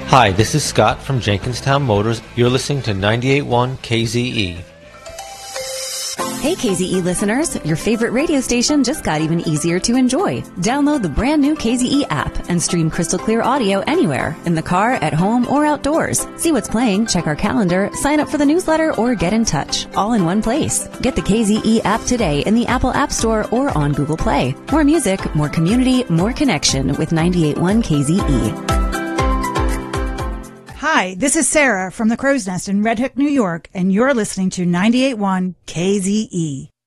Hi, this is Scott from Jenkinstown Motors. You're listening to 98.1 KZE. Hey KZE listeners, your favorite radio station just got even easier to enjoy. Download the brand new KZE app and stream crystal clear audio anywhere, in the car, at home, or outdoors. See what's playing, check our calendar, sign up for the newsletter, or get in touch, all in one place. Get the KZE app today in the Apple App Store or on Google Play. More music, more community, more connection with 98.1 KZE. Hi, this is Sarah from the Crow's Nest in Red Hook, New York, and you're listening to 98.1 KZE.